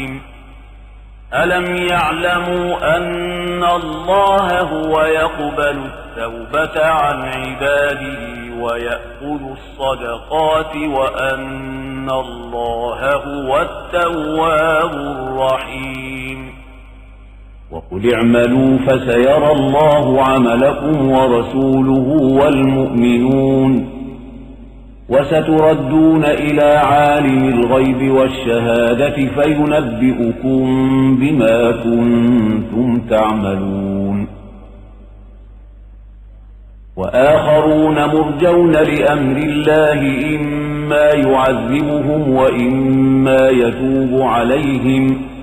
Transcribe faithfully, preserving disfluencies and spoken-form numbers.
رحيم ألم يعلموا أن الله هو يقبل التوبة عن عباده ويأخذ الصدقات وأن الله هو التواب الرحيم وقل اعملوا فسيرى الله عملكم ورسوله والمؤمنون وستردون إلى عالم الغيب والشهادة فينبئكم بما كنتم تعملون وآخرون مرجون لأمر الله إما يعذبهم وإما يتوب عليهم